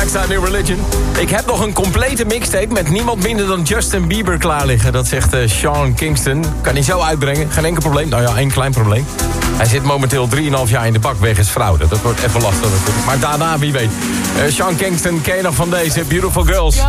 Alexa, New Religion. Ik heb nog een complete mixtape met niemand minder dan Justin Bieber klaar liggen. Dat zegt Sean Kingston. Kan hij zo uitbrengen, geen enkel probleem. Nou ja, één klein probleem. Hij zit momenteel 3,5 jaar in de bak wegens fraude. Dat wordt even lastig natuurlijk. Maar daarna, wie weet. Sean Kingston, ken je nog van deze Beautiful Girls?